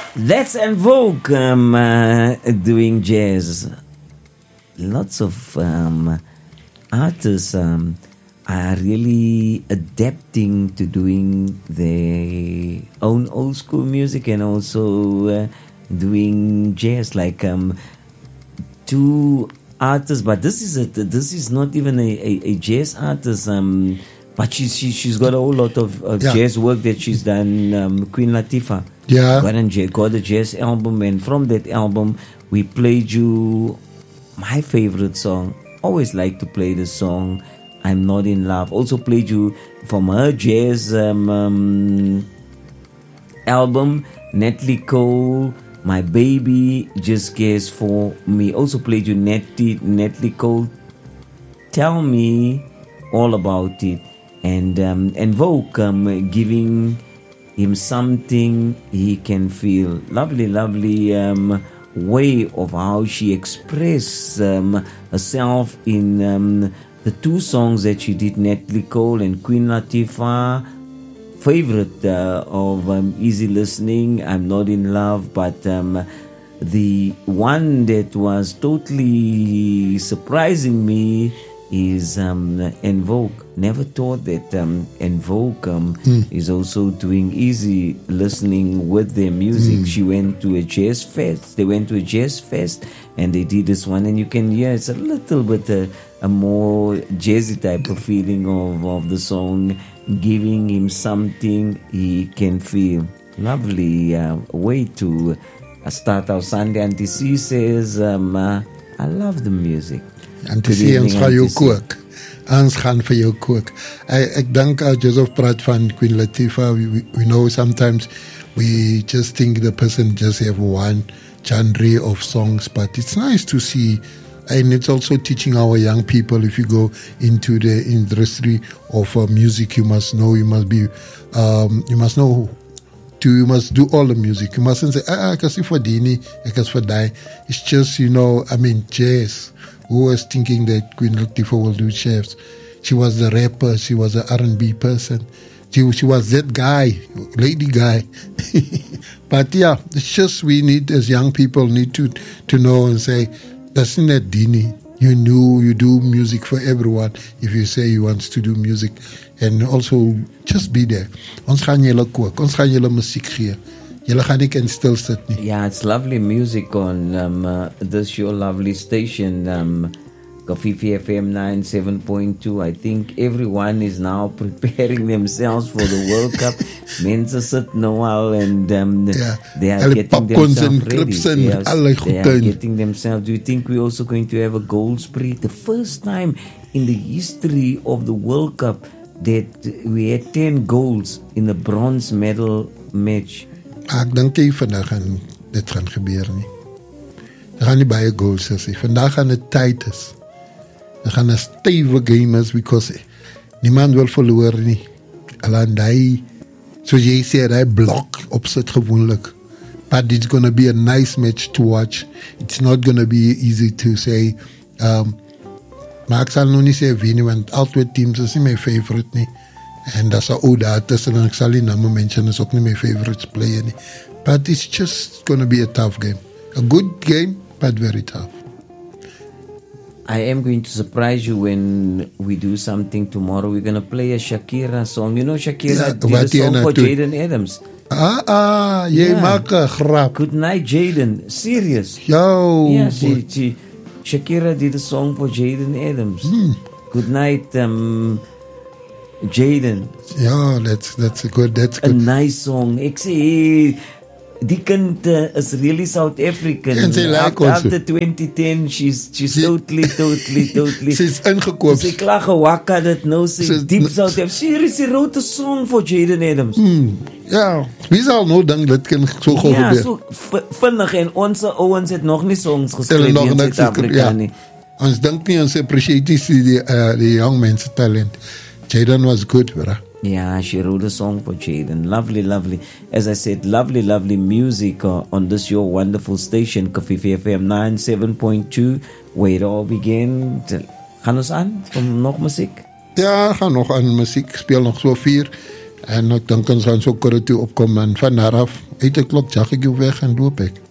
That's En Vogue doing jazz. Lots of artists are really adapting to doing their own old school music and also doing jazz. Like two artists, but this is not even a jazz artist. But she's got a whole lot of jazz work that she's done. Queen Latifah. Yeah. Got a jazz album, and from that album, we played you my favorite song. Always like to play the song I'm Not in Love. Also played you from her jazz album, Natalie Cole, My Baby Just Cares For Me. Also played you Natalie Cole, Tell Me All About It. And En Vogue giving him something he can feel. Lovely way of how she expressed herself in the two songs that she did, Natalie Cole and Queen Latifah. Favorite of Easy Listening, I'm Not in Love, but the one that was totally surprising me is En Vogue. Never thought that En Vogue is also doing easy listening with their music. She went to a jazz fest. They went to a jazz fest and they did this one, and you can hear it's a little bit a more jazzy type of feeling of the song, giving him something he can feel. Lovely way to start our Sunday. Auntie C says, I love the music. En te sê ons gaan jou kook. Ons gaan vir jou kook. Ek dink as Joseph praat van Queen Latifah, we know sometimes we just think the person just have one genre of songs, but it's nice to see, and it's also teaching our young people. If you go into the industry of music, you must know, you must be, you must know. You must do all the music. You mustn't say, I can see for Dini, I can for die. It's just, jazz. Who was thinking that Queen Latifah will do jazz? She was the rapper. She was an R&B person. She was that guy, lady guy. But yeah, it's just we need, as young people, need to know and say, that's not Dini. You do music for everyone if you say you want to do music. And also, just be there. Ons gaan julle kook. Ons gaan julle musiek gee. Julle gaan nie kan stil sit nie. Yeah, it's lovely music on this your lovely station, Kofifi FM 97.2. I think everyone is now preparing themselves for the World Cup. Mense sit nou al and they are getting themselves ready. They are getting themselves. Do you think we're also going to have a goal spree? The first time in the history of the World Cup that we had 10 goals in the bronze medal match. Ek dink jy vandag dit gaan gebeur nie. Daar gaan nie baie goals wees nie. Vandag gaan dit tyd is. Daar gaan 'n stywe game is because niemand wil verloor nie. Alleen hy, soos jy sê, hy blok opsit gewoonlik. But it's going to be a nice match to watch. It's not going to be easy to say. Maar ek sal nog nie sê wie nie, want al twee teams is nie my favorite nie. En dat is een oude artist en ik zal die namen mention, is ook niet mijn favorite player nie. But it's just going to be a tough game. A good game, but very tough. I am going to surprise you when we do something tomorrow. We're going to play a Shakira song. You know Shakira did a song for Jaden Adams. Jy maak 'n grap. Good night, Jaden. Serious. Yo. Yeah, Shakira did a song for Jaden Adams. Good night, Jaden. Yeah, that's a good. A nice song. Ek sê die kind is really South African. En sy like after 2010, she's totally. She's ingekoop. Sy klag gewakka dit nou sy deep South African. She wrote a song for Jaden Adams. Ja, wie sal nou dink dit kan so gou gebeur? Ja, so vinnig en ons ouens het nog nie songs geskryf in Suid-Afrika nie. Ons dink nie ons appreciate die young men's talent. Jaden was good, bro. Yeah, she wrote a song for Jaden. Lovely. As I said, lovely music on this your wonderful station, Kofifi FM 97.2, where it all began. Gaan ons aan van nog muziek? Ja, gaan nog aan muziek. Speel nog so 4. En ek dink ons gaan so korre toe opkom en van daar af uit 'n klok jag ek jou weg en loop ek.